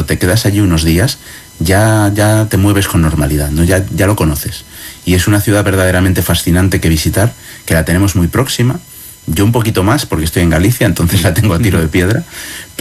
cuando te quedas allí unos días, ya te mueves con normalidad, ¿no? Ya lo conoces. Y es una ciudad verdaderamente fascinante que visitar, que la tenemos muy próxima. Yo un poquito más, porque estoy en Galicia, entonces la tengo a tiro de piedra.